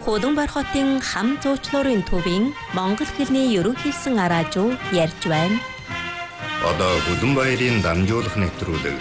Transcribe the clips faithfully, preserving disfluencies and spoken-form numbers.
Улаанбаатар хотын хам зуучлуурын төвийн монгол хэлний ерөнхийлсөн араажуу ярьж байна. Одоо Улаанбаатарын дамжуулах нэвтрүүлэг.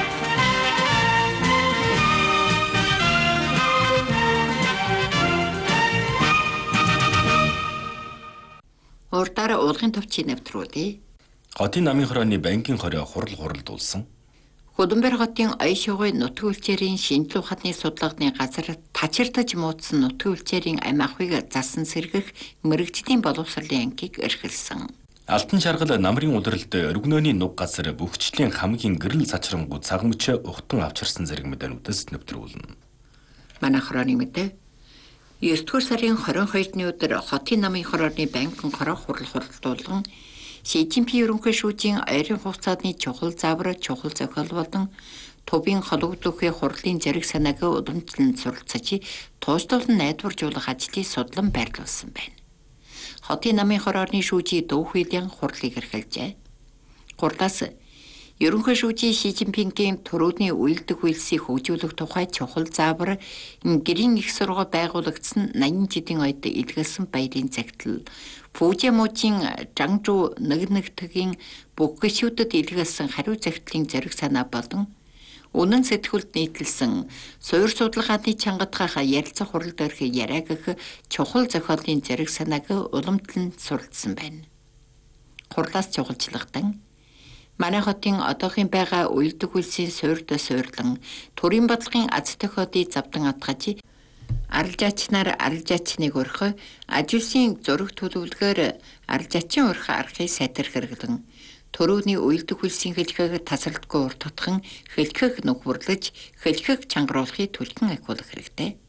Урдаар уулгын төвчийн нэвтрүүлээ. Хотын намын хорооны банкын хороо хурал хуралдуулсан. Улаанбаатар хотын оён шугуйн нутаг үйлчээрийн шинжлэх ухааны судалгааны газар тачирдаж муудсан нутаг үйлчээрийн амь ахуйг засан сэргэх мэрэгжлийн боловсролын ангийг эрхэлсэн. Алтан шаргал намрын улиралд өргөнөөний нуг газар бөхчлийн хамгийн гэрэл сачрангу цагмч ухтан авчирсан зэрэг мэдээнүүдээс нэвтрүүлнэ. Манай хорооны мэдээ есдүгээр сарын хорин хоёрны өдөр хотын намын хорооны банкын хороо хурал хуралдуулан Ши Цзиньпин ерөнхий шүүжийн аярын хугацааны чухал заавар чухал зохиол болон төвийн холбогдохын хурлын зэрэг санааг уламжлан суралцаж тууштуулан найдваржуулах ажлыг судлан байрлуулсан байна. Хотын намын хорооны шүүжийн дуу хуулийн хурлыг эрхэлжээ. Хурлаас ерөнхий шүүжийн Ши Цзиньпингийн төрөөний үйлдэх үйлсийг хөгжүүлэх тухай чухал заавар гэрийн их сургууль байгуулагдсан найман жилийн ойд илгээсэн баярын загтал Фужиможийн Жангжуу нэг нэгтгэгийн бүх гишүүдэд илгээсэн хариу загтлын зэрэг санаа болон үнэн сэтгүүлд нийтлсэн суурь судалгааны чангатгах ярилцах хуралд өрх яриагах чухал зохиолын зэрэг санааг уламжлан суралцсан байна. Хурлаас чухалчлагдан манай хотын одоогийн байгаа үйлдэх үйлсийн суурьд суурлан төрийн бодлогын аз тохиолыг завдан атгаж аралжаачнаар аралжаачныг өрхө ажилсын зөрөх төлөвлөгөөр аралжаачин өрхө аргыг сайтар хэрэглэн төрөөний үйлдэх үйлсийн хэлхэг тасралтгүй урт тутхан хэлхэг нүхвэрлэж хэлхэг чангаруулахыг түлхэн ахиулах хэрэгтэй.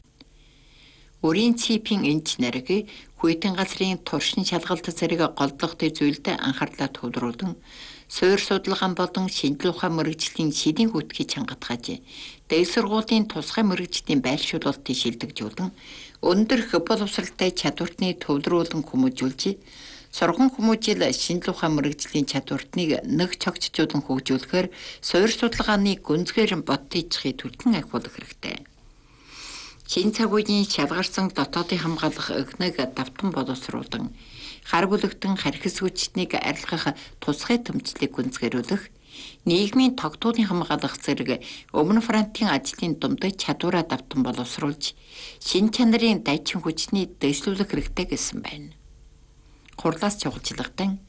Өрийн ципийн инженерийг хүйтэн газрын туршин шалгалт зэрэг голдлогтой зүйлд анхаарлаа төвлөрүүлэн суурь судалгаан болон шинжлэх ухаан мэрэгжлийн шидийн гүйтгийг чангатгаж дээд сургуулийн тусгай мэрэгжлийн байршуулалтыг шилдэгжүүлэн өндөр хөв боловсралтай чадвартны төвлөрүүлэн хүмүүжүүлж сургууль хүмүүжил шинжлэх ухаан мэрэгжлийн чадвартныг нэг цогцжуулан хөгжүүлэхээр суурь судалгааны гүнзгийрэн бодтойчхыг түлхэн ахиулах хэрэгтэй. Чин цаг үеийн шалгарсан дотоодын хамгаалах өгнөг давтан боловсруулан хар бүлэгтэн харьхас хүчнийг арилгах тусгай төмжлийг гүнзгийрүүлэх нийгмийн тогтоодын хамгаалах зэрэг өмнө фронтын ажлын думдад чадвараа давтан боловсруулж шин чанарын дайчин хүчний дэвшлүүлэх хэрэгтэй гэсэн байна. Хурлаас чухалчлагдан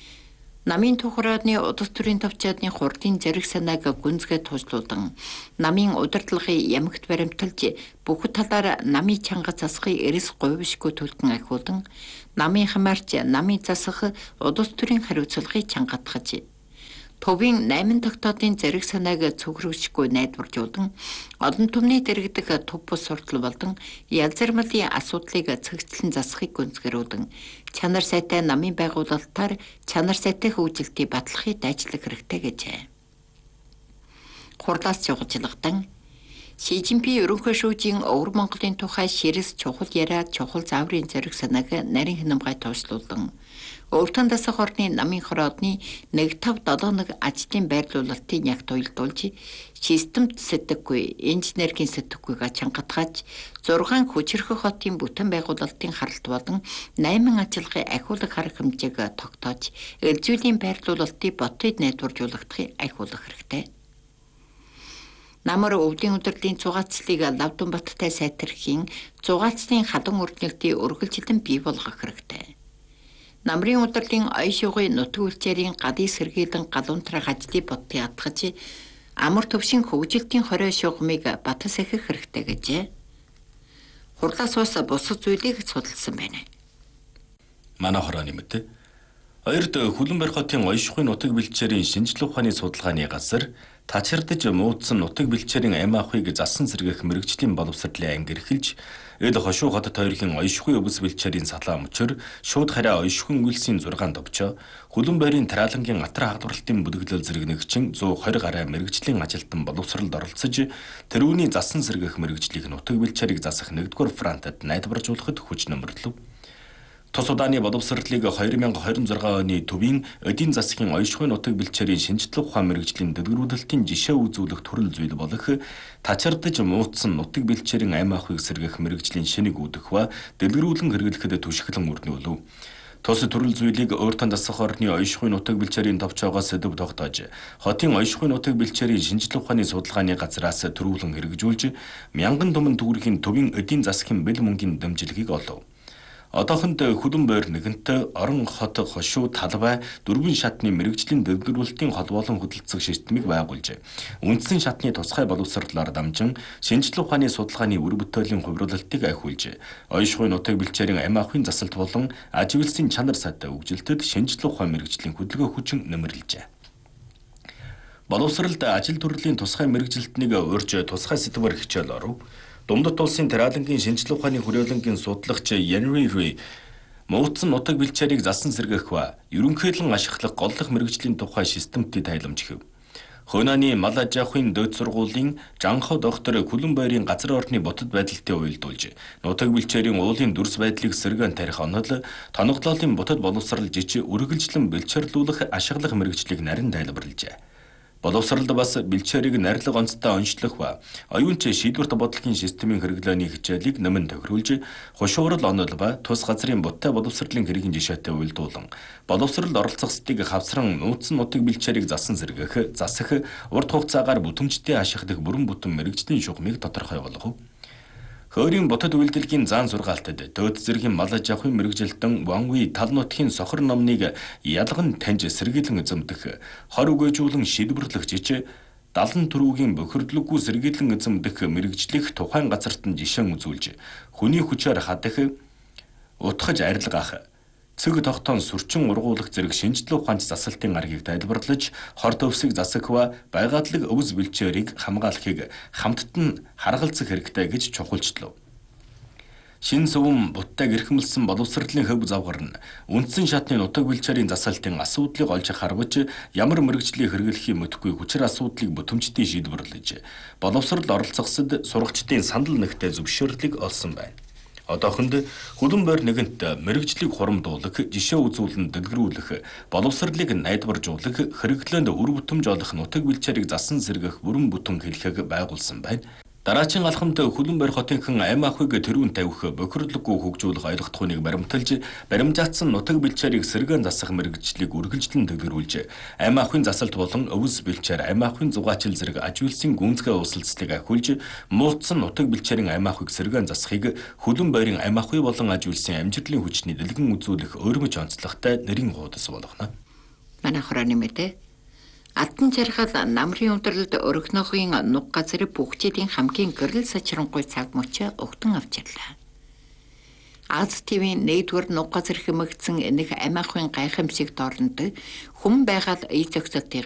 намын тухрооны удас төрийн төвчөөдний хурлын зэрэг санааг гүнзгий туушлуулан намын удирдлагын ямагт баримталж бүх талаар намын чанга засахыг эрэс говьшгүй түлхэн ахиулан намын хамаарч намын засах удас төрийн хариуцлагыг чангатгаж төвийн найман тогтоодын зэрэг санааг цогрөвшгүй найдваржуулан олон түмний дэргэдэх төв бус суртал болон ялзармалын асуудлыг цэгцлэн засахыг гүнзгийрүүлэн чанар сайтай намын байгуулалтаар чанар сайтай хөгжилтийг батлахыг дайчлах хэрэгтэй гэжээ. Хурлаас чухалчлагдан Ши Цзиньпин ерөнхий шүүжийн Өвөр Монголын тухай ширэс чухал яриа чухал зааврын зэрэг санааг нарийн хянамгай туушлуулан өөртөө дасах орны намын хороодны нэг тав долоо нэг ажлын байрлуулалтыг яг туйлдуулж системд сэтгэхгүй инженерийн сэтгэхүйг чангатгаж зургаан хүчрэх хотын бүтэн байгуулалтын харалт болон найман ажиллагын ахиулах арга хэмжээг тогтоож эрзүүлийн байрлуулалтыг ботод найдваржуулахыг ахиулах хэрэгтэй. Намар өвлийн удирдлийн зугаацлыг Лавдан баттай сайтархийн зугаацлын халуун өрнөлтийг өргөлжилэн бий болгох хэрэгтэй. Намрын удирдлийн оён шугуйн нутаг үйлчээрийн гадыг сэргийлэн галуунтрах ажлыг бодтыг атгаж амар төвшин хөгжилтийн хорой шугамыг батас ахих хэрэгтэй гэжээ. Хурлаас ус бусад зүйлийг судалсан байна. Манай хорооны мэдээ хоёрд Улаанбаатар хотын оён шугуйн нутаг бэлчээрийн шинжлэх ухааны судалгааны газар тачирдаж муудсан нутаг бэлчээрийн амь ахуйг засан сэргэх мэрэгжлийн боловсролын анги эрхэлж эд хошуу хотод хоёрын оён шугуйн өвс бэлчээрийн садлаа мөчөр шууд хараа оён шугуйн үйлсийн зургаан довчоо Улаанбаатарын Тараалангийн атар хадварлалтын бүлэглэл зэрэгнэгчин зуун двадцать гаруй мэрэгжлийн ажилтан боловсролд оролцож тэрүүний засан сэргэх мэрэгжлийг нутаг бэлчээрийг засах нэгдүгээр фронтод найдваржуулахад хүч нөмрлөв. Тус удааны боловсролыг две тысячи двадцать шесть оны төвийн эдийн засгийн оюушгүй нутаг бэлчээрийн шинжлэх ухаан мэргэжлийн дэлгэрүүлэлтийн жишээ үзүүлэх төрөл зүйл болох тачирдаж муудсан нутаг бэлчээрийн амь ахуйг сэргээх мэргэжлийн шинийг үүдэх ба дэлгэрүүлэн хэрэглэхэд түшиглэн өрнүүлв. Тус төрөл зүйлийг өөртөө засах орны оюушгүй нутаг бэлчээрийн товчоогоо сэдэв тогтоож, хотын оюушгүй нутаг бэлчээрийн шинжлэх ухааны судалгааны газраас төрүүлэн хэрэгжүүлж, мянган түмэн төгрөгийн төвийн эдийн засгийн бэл мөнгийн дэмжлэгийг олов. Одоохонд Хүлэн бойр нэгэнт орон хот хошуу талбай дөрвөн шатны мэргэжлийн дэлгэрүүлэлтийн холбоолон хөдөлгөх системийг байгуулж, үндсэн шатны тусгай боловсролоор дамжин шинжлэх ухааны судалгааны үр бүтээлийн хувирлалтыг ахиулж, оюушгүй нутаг бэлчээрийн амь ахуйн засалт болон ажиглалын чанар сатай хөгжилтөд шинжлэх ухаан мэргэжлийн хөдөлгөөн хүчин нэмэрлэжээ. Боловсролд ажил төрлийн тусгай мэргэжилтнийг урьж тусгай сэдвээр хичээл оров. Дундад улсын Тариалангийн шинжлэх ухааны хүрээлэнгийн судалгач Янри Рүй муудсан нутаг бэлчээрийг засан сэргээх ба ерөнхийлөн ашиглах голлох мэргэжлийн тухай системтэй тайлбарж өгөв. Хойноны мал аж ахуйн дөд сургуулийн Жанхо доктор Хүлэн бойрын газар орны ботод байдалтай уялдуулж, нутаг бэлчээрийн уулын дүрс байдлыг сэргээн тарих онол, тоноглолын ботод боловсрал жиж үргэлжлэн бэлчээрлүүлэх ашиглах мэргэжлийг нарийн тайлбарлажээ. Боловсролд бас бэлчээрийг нарилга онцтой онцлох ба оюунч шийдвэрт бодлогын системийн хэрэглээний хичээлийг нэмэн тохируулж, хушуурал онол ба тус газрын буттай боловсролын хэргийн жишээтэй уялдуулан, боловсролд оролцохстыг хавсран нууцсан нутаг бэлчээрийг засан сэргээх, засах, урт хугацаагаар бүтэмжтэй ашиглах бүрэн бүтэн мэргэжлийн шугамыг тодорхой болгов. Хойрын ботод үйлдэлгийн заан сургаалтад дөөд зэргийн мал аж ахуйн мэргэжилтэн Ванви тал нутгийн сохор номныг ялган таньж сэргийлэн эзэмдэх, хор үгээжүүлэн шийдвэрлэгч далан төрүүгийн бохирдлоггүй сэргийлэн эзэмдэх мэргэжлэх тухайн газарт нь жишээн үзүүлж, хүний хүчээр хадах, утгаж арилгах, цэг тогтоон сүрчин ургуулах зэрэг шинжлэх ухаанч засалтын аргыг тайлбарлаж, хор төвсийг засах ба байгадлаг өвс бэлчээрийг хамгаалахыг хамтд нь харгалзах хэрэгтэй гэж чухалчлав. Шин сүм буттай гэрхэмлсэн боловсролын хөв завгар нь үндсэн шатны нутаг бэлчээрийн засалтын асуудлыг олж харваж, ямар мэргэжлийг хэрэглэхийг мэдэхгүй хүчээр асуудлыг бүтэмжтэй шийдвэрлэж, боловсролд оролцохсод сурагчдын сандал нэгтэй зөвшөөрлийг олсон байна. Одоохонд Хүлэн бойр нэгэнт мэргэжлийг хурамдуулах, жишээ үзүүлэн дэлгэрүүлэх, боловсролыг найдваржуулах, хэрэглээнд үр бүтэмж олох нутаг бэлчээрийг засан сэргэх бүрэн бүтэн хэлхэг байгуулсан байна. Дараачин алхамд Хүлэн бойр хотынхан амь ахуйг тэрүүн тавих, бохирдлоггүй хөгжүүлэх ойлготхууныг баримталж, баримжаацсан нутаг бэлчээрийг сэргээн засах мэргэжлийг үргэлжлэн дэлгэрүүлж, амь ахуйн засалт болон өвс бэлчээр, амь ахуйн зугаачил зэрэг ажиглалын гүнзгий усалцлыг ахиулж, муудсан нутаг бэлчээрийн амь ахуйг сэргээн засахыг Хүлэн бойрын амь ахуй болон ажиглалын амжилтлын хүчний дэлгэн үзүүлэх өөрмөж онцлогтой нэрийн хуудас болгоно. Манай хорооны мэдээ Алтан жаргал намрын ундралд өргөнөхийн нуг газар бүгдийн хамгийн гэрэл сачрангуй цаг мөчөө өгтөн авчирлаа. Аз ТV-ийн нэгдүгээр нуг газар хэмэгдсэн энэх амь ахуйн гайхамшиг доорнод хүм байгаад ий зохицолтыг